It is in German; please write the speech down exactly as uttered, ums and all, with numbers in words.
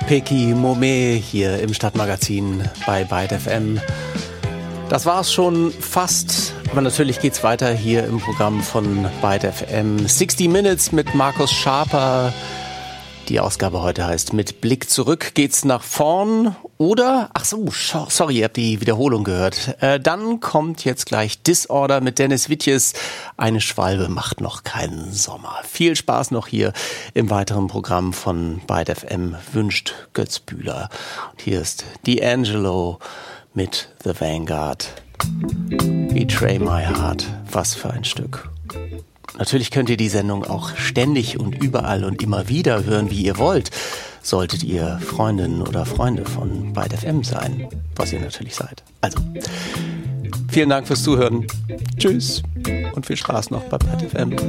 Pecky Momé hier im Stadtmagazin bei Byte F M. Das war's schon fast, aber natürlich geht's weiter hier im Programm von Byte F M. sechzig Minutes mit Markus Schaper. Die Ausgabe heute heißt Mit Blick zurück geht's nach vorn oder, ach so, sorry, ihr habt die Wiederholung gehört. Äh, dann kommt jetzt gleich Disorder mit Dennis Wittjes. Eine Schwalbe macht noch keinen Sommer. Viel Spaß noch hier im weiteren Programm von Byte F M, wünscht Götz Bühler. Und hier ist D'Angelo mit The Vanguard. Betray My Heart. Was für ein Stück. Natürlich könnt ihr die Sendung auch ständig und überall und immer wieder hören, wie ihr wollt. Solltet ihr Freundinnen oder Freunde von Byte F M sein, was ihr natürlich seid. Also, vielen Dank fürs Zuhören. Tschüss und viel Spaß noch bei Byte F M.